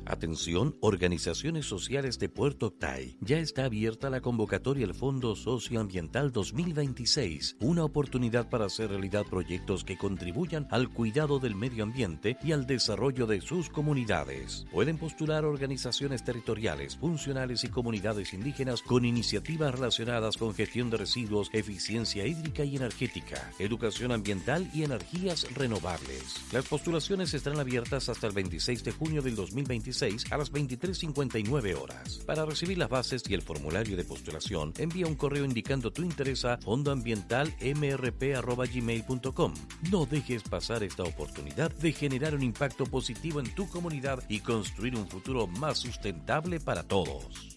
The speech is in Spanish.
Atención, organizaciones sociales de Puerto Octay. Ya está abierta la convocatoria al Fondo Socioambiental 2026, una oportunidad para hacer realidad proyectos que contribuyan al cuidado del medio ambiente y al desarrollo de sus comunidades. Pueden postular organizaciones territoriales, funcionales y comunidades indígenas con iniciativas relacionadas con gestión de residuos, eficiencia hídrica y energética, educación ambiental y energías renovables. Las postulaciones estarán abiertas hasta el 26 de junio del 2026 a las 23:59 horas. Para recibir las bases y el formulario de postulación, envía un correo indicando tu interés a fondoambientalmrp@gmail.com. No dejes pasar esta oportunidad de generar un impacto positivo en tu comunidad y construir un futuro más sustentable para todos.